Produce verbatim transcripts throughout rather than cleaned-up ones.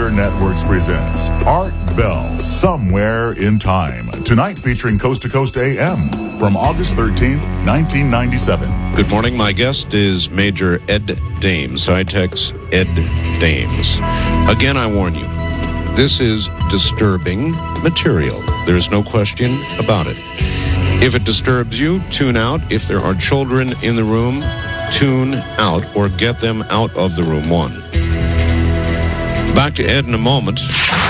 Empire Networks presents Art Bell, Somewhere in Time. Tonight featuring Coast to Coast A M from August thirteenth, nineteen ninety-seven. Good morning. My guest is Major Ed Dames, SciTech's Ed Dames. Again, I warn you, this is disturbing material. There's no question about it. If it disturbs you, tune out. If there are children in the room, tune out or get them out of the room. One. Back to Ed in a moment.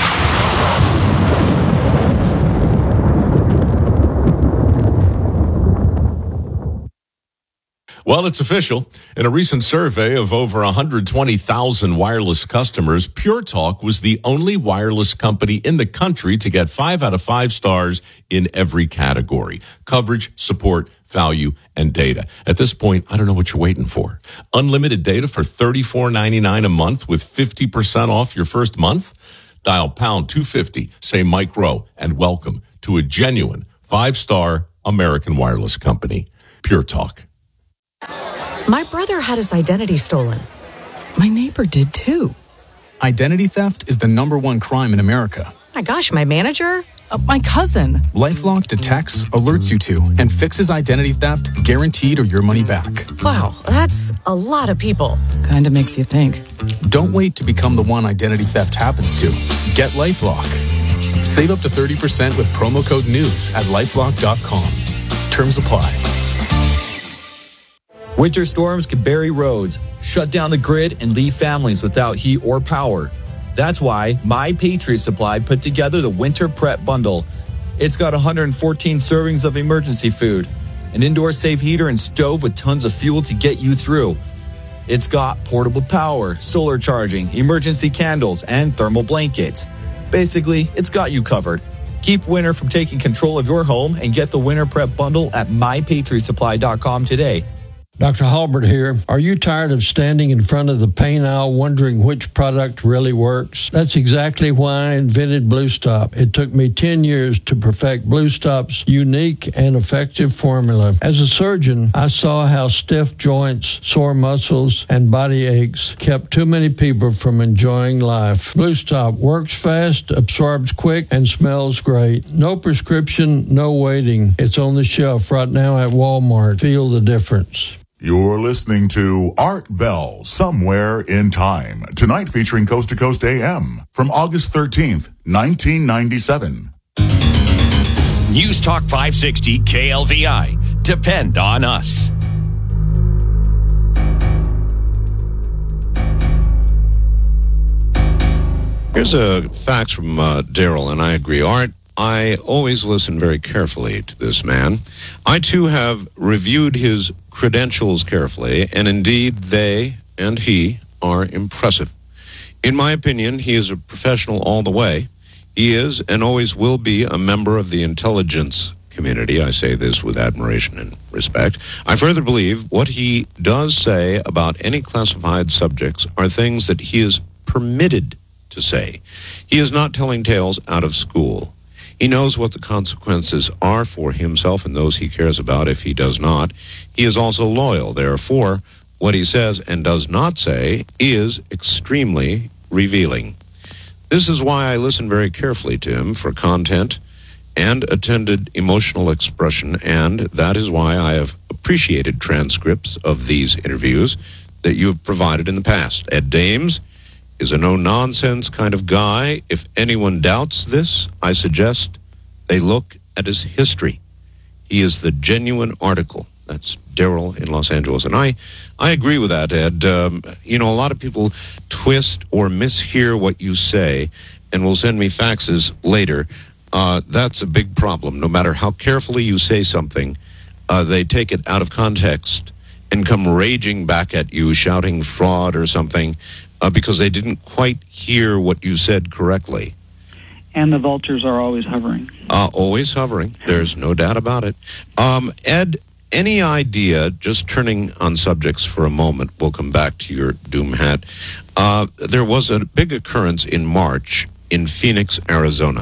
Well, it's official. In a recent survey of over one hundred twenty thousand wireless customers, Pure Talk was the only wireless company in the country to get five out of five stars in every category: coverage, support, value, and data. At this point, I don't know what you're waiting for. Unlimited data for thirty-four ninety-nine a month with fifty percent off your first month? Dial pound two fifty, say Mike Rowe, and welcome to a genuine five-star American wireless company. Pure Talk. My brother had his identity stolen. My neighbor did too. Identity theft is the number one crime in America. My gosh, my manager? Uh, my cousin. LifeLock detects, alerts you to, and fixes identity theft guaranteed or your money back. Wow, that's a lot of people. Kinda makes you think. Don't wait to become the one identity theft happens to. Get LifeLock. Save up to thirty percent with promo code NEWS at lifelock dot com. Terms apply. Winter storms can bury roads, shut down the grid, and leave families without heat or power. That's why My Patriot Supply put together the Winter Prep Bundle. It's got one hundred fourteen servings of emergency food, an indoor safe heater and stove with tons of fuel to get you through. It's got portable power, solar charging, emergency candles, and thermal blankets. Basically, it's got you covered. Keep winter from taking control of your home and get the Winter Prep Bundle at my patriot supply dot com today. Doctor Halbert here. Are you tired of standing in front of the paint aisle wondering which product really works? That's exactly why I invented Blue Stop. It took me ten years to perfect Blue Stop's unique and effective formula. As a surgeon, I saw how stiff joints, sore muscles, and body aches kept too many people from enjoying life. Blue Stop works fast, absorbs quick, and smells great. No prescription, no waiting. It's on the shelf right now at Walmart. Feel the difference. You're listening to Art Bell, Somewhere in Time. Tonight featuring Coast to Coast A M from August thirteenth, nineteen ninety-seven. News Talk five sixty K L V I. Depend on us. Here's a fax from uh, Daryl, and I agree. Art, I always listen very carefully to this man. I, too, have reviewed his credentials carefully, and indeed they and he are impressive. In my opinion, he is a professional all the way. He is and always will be a member of the intelligence community. I say this with admiration and respect. I further believe what he does say about any classified subjects are things that he is permitted to say. He is not telling tales out of school. He knows what the consequences are for himself and those he cares about if he does not. He is also loyal. Therefore, what he says and does not say is extremely revealing. This is why I listen very carefully to him for content and attended emotional expression, and that is why I have appreciated transcripts of these interviews that you have provided in the past. Ed Dames is a no-nonsense kind of guy. If anyone doubts this, I suggest they look at his history. He is the genuine article. That's Daryl in Los Angeles. And I, I agree with that, Ed. Um, you know, a lot of people twist or mishear what you say and will send me faxes later. Uh, that's a big problem. No matter how carefully you say something, uh, they take it out of context and come raging back at you, shouting fraud or something, Uh, because they didn't quite hear what you said correctly. And the vultures are always hovering. Uh, always hovering. There's no doubt about it. Um, Ed, any idea, just turning on subjects for a moment, we'll come back to your doom hat. Uh, there was a big occurrence in March in Phoenix, Arizona.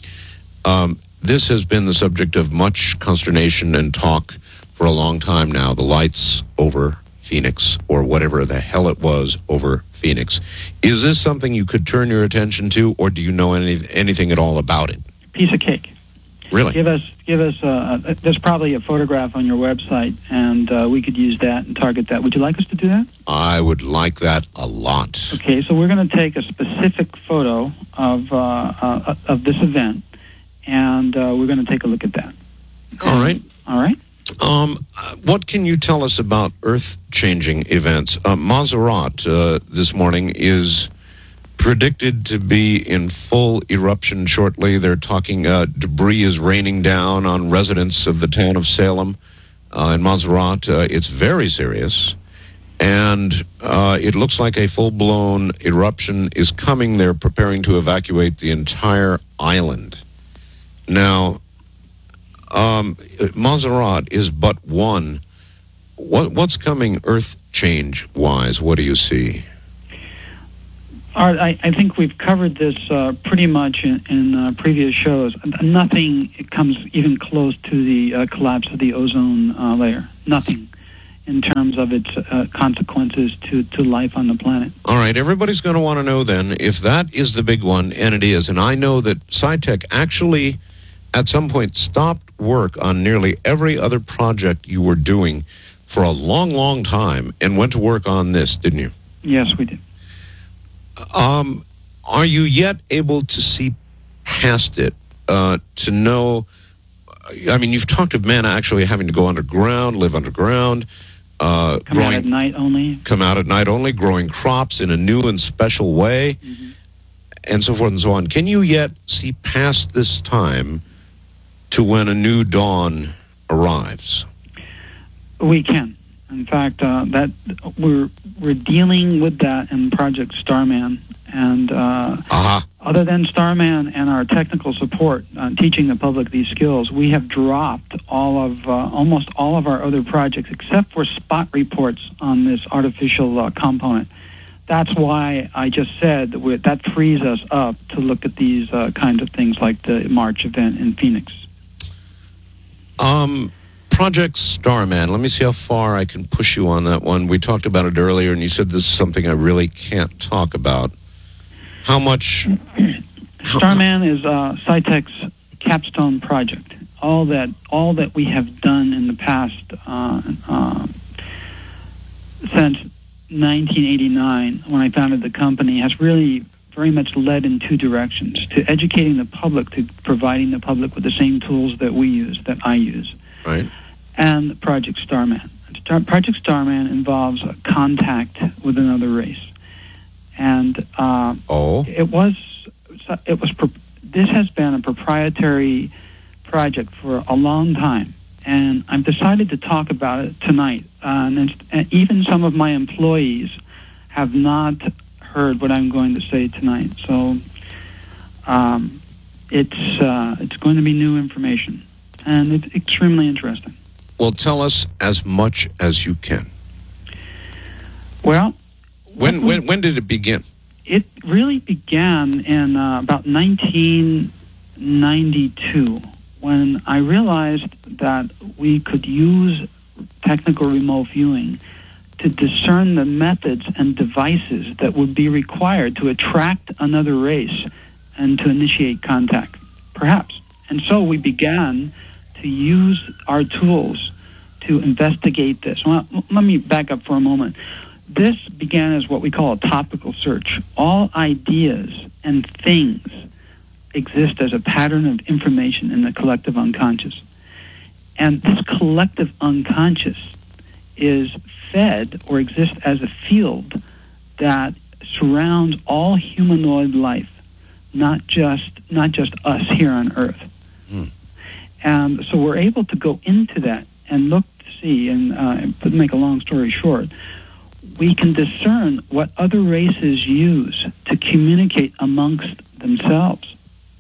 Um, this has been the subject of much consternation and talk for a long time now. The lights over Phoenix, or whatever the hell it was over Phoenix. Is this something you could turn your attention to, or do you know any, anything at all about it? Piece of cake. Really? Give us, give us. Uh, there's probably a photograph on your website, and uh, we could use that and target that. Would you like us to do that? I would like that a lot. Okay, so we're going to take a specific photo of uh, uh, of this event, and uh, we're going to take a look at that. All right. All right. Um, what can you tell us about earth-changing events? Uh, Montserrat uh, this morning is predicted to be in full eruption shortly. They're talking uh, debris is raining down on residents of the town of Salem uh, in Montserrat. Uh, it's very serious, and uh, it looks like a full-blown eruption is coming. They're preparing to evacuate the entire island. Now, um, Montserrat is but one. What, what's coming earth change-wise? What do you see? Art, I, I think we've covered this uh, pretty much in, in uh, previous shows. Nothing comes even close to the uh, collapse of the ozone uh, layer. Nothing in terms of its uh, consequences to, to life on the planet. All right, everybody's going to want to know then if that is the big one, and it is. And I know that SciTech actually at some point stopped work on nearly every other project you were doing for a long, long time and went to work on this, didn't you? Yes, we did. Um, are you yet able to see past it, uh, to know, I mean, you've talked of men actually having to go underground, live underground, uh, Come growing, out at night only. Come out at night only, growing crops in a new and special way, mm-hmm. and so forth and so on. Can you yet see past this time to when a new dawn arrives? We can. In fact, uh, that we're we're dealing with that in Project Starman, and uh, uh-huh. other than Starman and our technical support on teaching the public these skills, we have dropped all of uh, almost all of our other projects except for spot reports on this artificial uh, component. That's why I just said that, we're, that frees us up to look at these uh, kinds of things like the March event in Phoenix. Um. Project Starman, let me see how far I can push you on that one. We talked about it earlier, and you said this is something I really can't talk about. How much... Starman is uh, SciTech's capstone project. All that all that we have done in the past uh, uh, since nineteen eighty-nine, when I founded the company, has really very much led in two directions, to educating the public, to providing the public with the same tools that we use, that I use. Right. And Project Starman. Star- Project Starman involves a contact with another race, and uh, oh, it was it was pro- this has been a proprietary project for a long time, and I've decided to talk about it tonight. Uh, and, and even some of my employees have not heard what I'm going to say tonight, so um, it's uh, it's going to be new information. And it's extremely interesting. Well, tell us as much as you can. Well, when when when did it begin? It really began in uh, about nineteen ninety-two, when I realized that we could use technical remote viewing to discern the methods and devices that would be required to attract another race and to initiate contact, perhaps. And so we began to use our tools to investigate this. Well, let me back up for a moment. This began as what we call a topical search. All ideas and things exist as a pattern of information in the collective unconscious. And this collective unconscious is fed or exists as a field that surrounds all humanoid life, not just not just us here on Earth. Hmm. And so we're able to go into that and look to see, and uh, to make a long story short, we can discern what other races use to communicate amongst themselves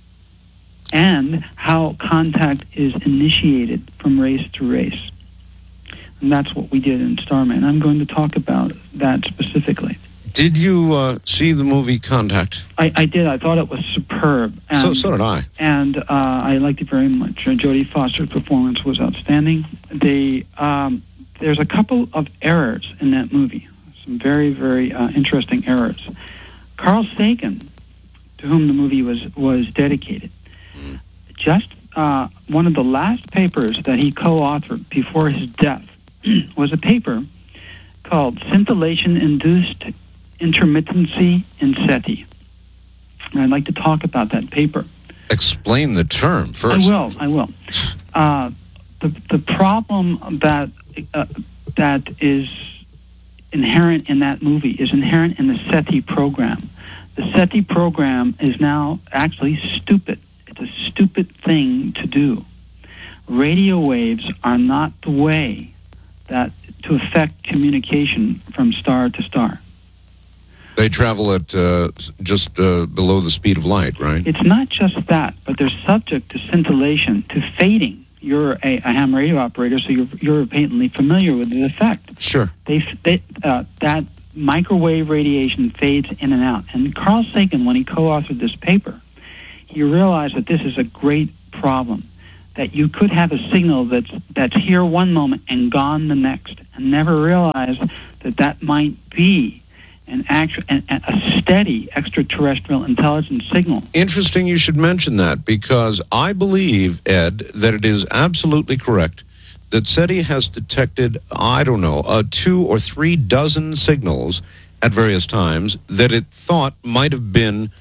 and how contact is initiated from race to race. And that's what we did in Starman. I'm going to talk about that specifically. Did you uh, see the movie Contact? I, I did. I thought it was superb. And, so, so did I. And uh, I liked it very much. Uh, Jodie Foster's performance was outstanding. The um, there's a couple of errors in that movie, some very, very uh, interesting errors. Carl Sagan, to whom the movie was, was dedicated, mm. just uh, one of the last papers that he co-authored before his death was a paper called Scintillation-Induced Intermittency in SETI. And I'd like to talk about that paper. Explain the term first. I will, I will. Uh, the, the problem that uh, that is inherent in that movie is inherent in the SETI program. The SETI program is now actually stupid. It's a stupid thing to do. Radio waves are not the way that to affect communication from star to star. They travel at uh, just uh, below the speed of light, right? It's not just that, but they're subject to scintillation, to fading. You're a, a ham radio operator, so you're, you're patently familiar with the effect. Sure. They, they uh, that microwave radiation fades in and out. And Carl Sagan, when he co-authored this paper, he realized that this is a great problem, that you could have a signal that's, that's here one moment and gone the next, and never realize that that might be an actual, an, a steady extraterrestrial intelligence signal. Interesting you should mention that, because I believe, Ed, that it is absolutely correct that SETI has detected, I don't know, uh, two or three dozen signals at various times that it thought might have been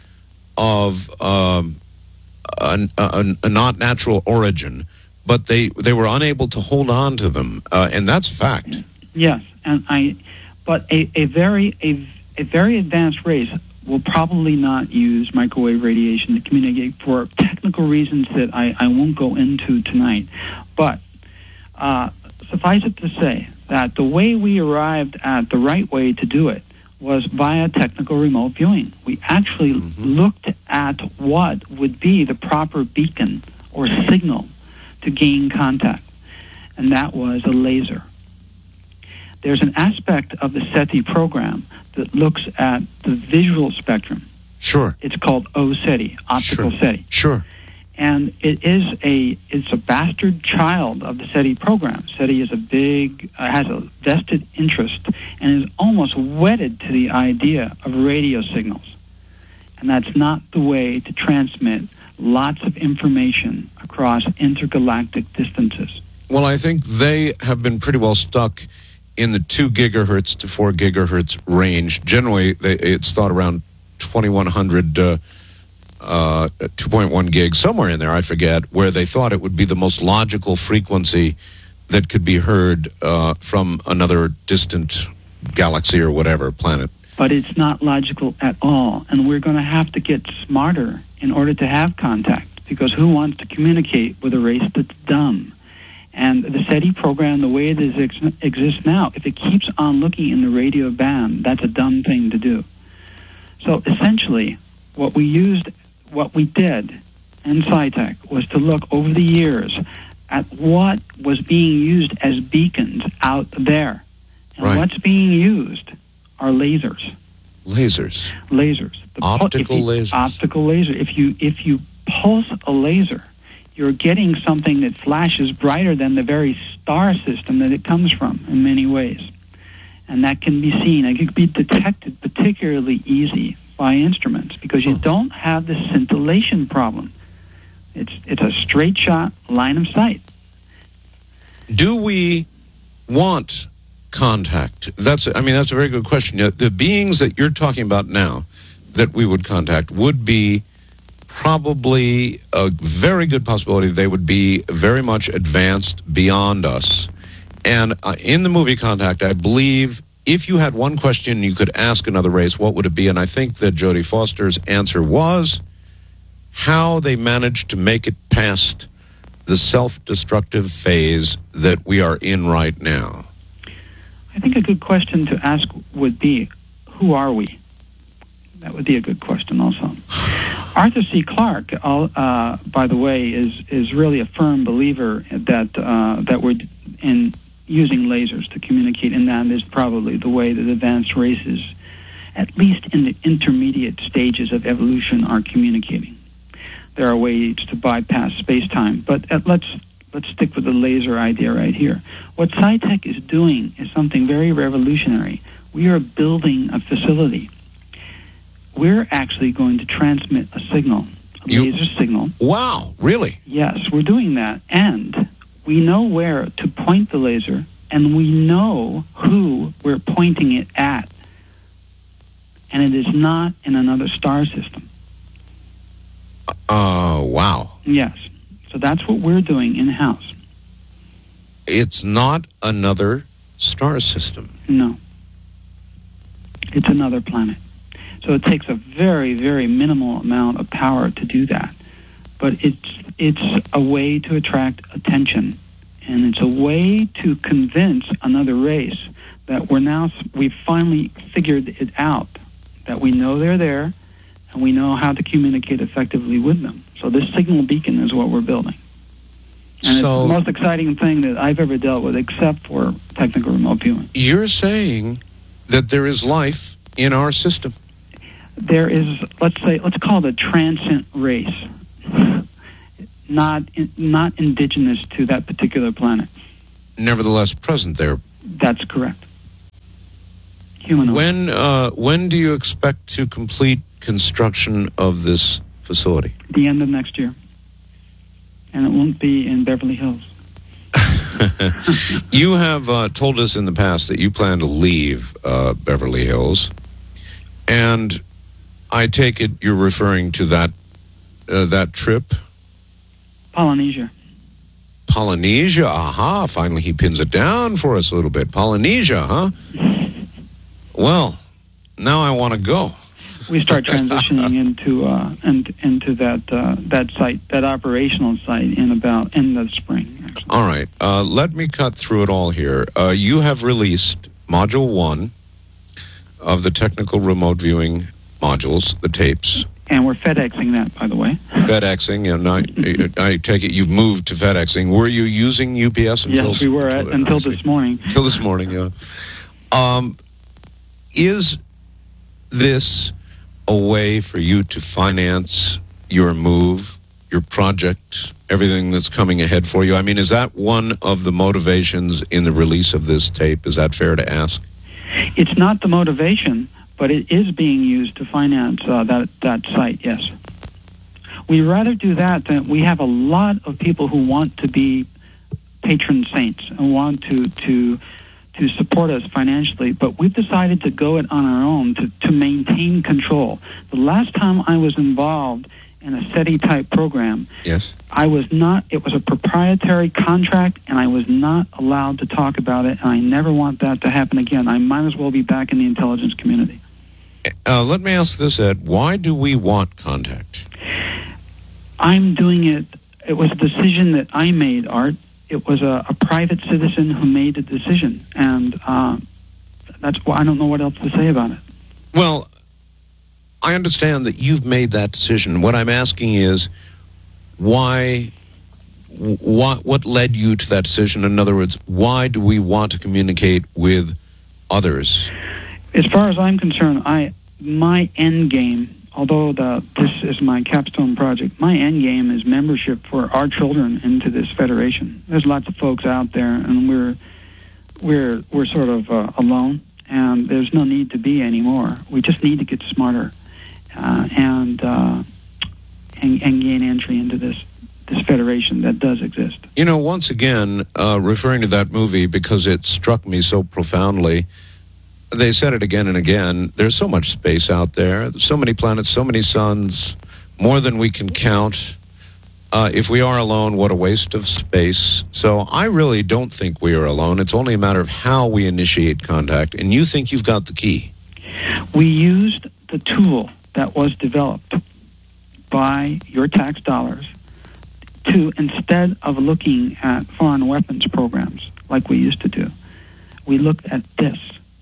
of um, a, a, a not natural origin, but they, they were unable to hold on to them, uh, and that's a fact. Yes, and I, but a, a very a, a very advanced race will probably not use microwave radiation to communicate for technical reasons that I, I won't go into tonight. But uh, suffice it to say that the way we arrived at the right way to do it was via technical remote viewing. We actually mm-hmm. looked at what would be the proper beacon or signal to gain contact, and that was a laser. There's an aspect of the SETI program that looks at the visual spectrum. Sure. It's called O SETI, optical sure. SETI. Sure. And it is a it's a bastard child of the SETI program. SETI is a big uh, has a vested interest and is almost wedded to the idea of radio signals. And that's not the way to transmit lots of information across intergalactic distances. Well, I think they have been pretty well stuck in the two gigahertz to four gigahertz range. Generally, they, it's thought around twenty-one hundred, uh, uh, two point one gigs, somewhere in there, I forget, where they thought it would be the most logical frequency that could be heard uh, from another distant galaxy or whatever, planet. But it's not logical at all, and we're going to have to get smarter in order to have contact, because who wants to communicate with a race that's dumb? And the SETI program, the way it is ex- exists now, if it keeps on looking in the radio band, that's a dumb thing to do. So essentially, what we used, what we did in SciTech was to look over the years at what was being used as beacons out there. And right. what's being used are lasers. Lasers. Lasers. The optical pu- you, lasers. Optical laser. If you if you pulse a laser, you're getting something that flashes brighter than the very star system that it comes from in many ways. And that can be seen. It can be detected particularly easy by instruments because you don't have the scintillation problem. It's it's a straight shot line of sight. Do we want contact? That's I mean that's a very good question. The beings that you're talking about now that we would contact would be probably a very good possibility they would be very much advanced beyond us. And uh, in the movie Contact, I believe if you had one question you could ask another race, what would it be? And I think that Jodie Foster's answer was how they managed to make it past the self-destructive phase that we are in right now. I think a good question to ask would be, who are we? That would be a good question also. Arthur C. Clarke, uh, by the way, is is really a firm believer that uh, that we're in using lasers to communicate, and that is probably the way that advanced races, at least in the intermediate stages of evolution, are communicating. There are ways to bypass space-time, but uh, let's let's stick with the laser idea right here. What SciTech is doing is something very revolutionary. We are building a facility. We're actually going to transmit a signal, a You- laser signal. Wow, really? Yes, we're doing that. And we know where to point the laser, and we know who we're pointing it at. And it is not in another star system. Uh, wow. Yes. So that's what we're doing in-house. It's not another star system. No. It's another planet. So it takes a very, very minimal amount of power to do that. But it's it's a way to attract attention. And it's a way to convince another race that we're now, we've finally figured it out, that we know they're there, and we know how to communicate effectively with them. So this signal beacon is what we're building. And So- it's the most exciting thing that I've ever dealt with, except for technical remote viewing. You're saying that there is life in our system. There is, let's say, let's call it a transient race, not not indigenous to that particular planet. Nevertheless present there. That's correct. Humanoid. When uh, when do you expect to complete construction of this facility? The end of next year. And it won't be in Beverly Hills. You have uh, told us in the past that you plan to leave uh, Beverly Hills, and I take it you're referring to that uh, that trip, Polynesia. Polynesia. Aha! Finally, he pins it down for us a little bit. Polynesia, huh? Well, now I want to go. We start transitioning into uh, and, into that uh, that site, that operational site, in about end of spring. Actually. All right. Uh, let me cut through it all here. Uh, you have released Module one of the technical remote viewing modules, the tapes. And we're FedExing that, by the way. FedExing, and I, I take it you've moved to FedExing. Were you using U P S until? Yes, we were at, until this morning. Until this morning, yeah. Um, is this a way for you to finance your move, your project, everything that's coming ahead for you? I mean, is that one of the motivations in the release of this tape? Is that fair to ask? It's not the motivation, but it is being used to finance uh, that, that site, yes. We'd rather do that than we have a lot of people who want to be patron saints and want to, to, to support us financially, but we've decided to go it on our own to, to maintain control. The last time I was involved in a SETI-type program, Yes. I was not, it was a proprietary contract, and I was not allowed to talk about it, and I never want that to happen again. I might as well be back in the intelligence community. Uh, let me ask this, Ed. Why do we want contact? I'm doing it, it was a decision that I made, Art. It was a, a private citizen who made the decision, and uh, that's why I don't know what else to say about it. Well, I understand that you've made that decision. What I'm asking is, why, what, what led you to that decision? In other words, why do we want to communicate with others? As far as I'm concerned, I my end game, although the, this is my capstone project, my end game is membership for our children into this federation. There's lots of folks out there, and we're we're we're sort of uh, alone, and there's no need to be anymore. We just need to get smarter uh, and, uh, and and gain entry into this this federation that does exist. You know, once again, uh, referring to that movie because it struck me so profoundly. They said it again and again. There's so much space out there, so many planets, so many suns, more than we can count. Uh, if we are alone, what a waste of space. So I really don't think we are alone. It's only a matter of how we initiate contact. And you think you've got the key. We used the tool that was developed by your tax dollars to, instead of looking at foreign weapons programs like we used to do, we looked at this.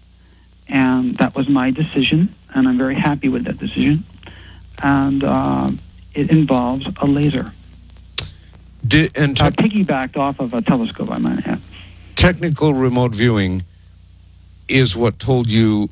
And that was my decision, and I'm very happy with that decision. And uh, it involves a laser. Did, and te- uh, piggybacked off of a telescope, I might add. Technical remote viewing is what told you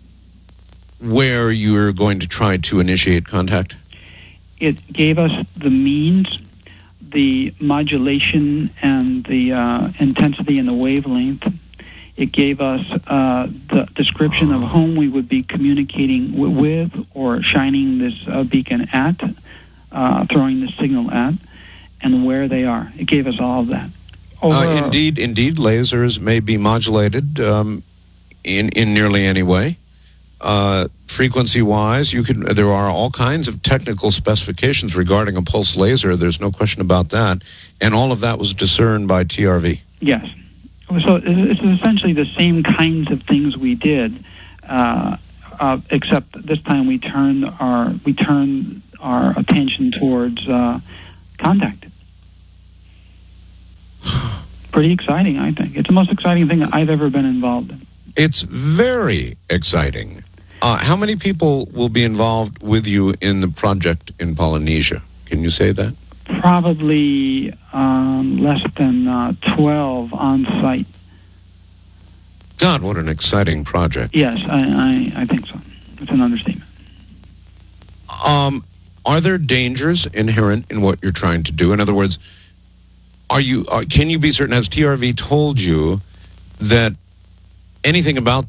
where you're going to try to initiate contact? It gave us the means, the modulation and the uh, intensity and the wavelength. It gave us uh, the description of whom we would be communicating w- with or shining this uh, beacon at, uh, throwing the signal at, and where they are. It gave us all of that. Over, uh, indeed, indeed, lasers may be modulated um, in in nearly any way. Uh, frequency-wise, you can. There are all kinds of technical specifications regarding a pulse laser. There's no question about that, and all of that was discerned by T R V. Yes. So it's essentially the same kinds of things we did, uh, uh, except this time we turned our we turned our attention towards uh, contact. Pretty exciting, I think. It's the most exciting thing I've ever been involved in. It's very exciting. Uh, how many people will be involved with you in the project in Polynesia? Can you say that? Probably um, less than uh, twelve on site. God, what an exciting project. Yes, I, I, I think so. It's an understatement. Um, are there dangers inherent in what you're trying to do? In other words, are you? Uh, can you be certain, has T R V told you that anything about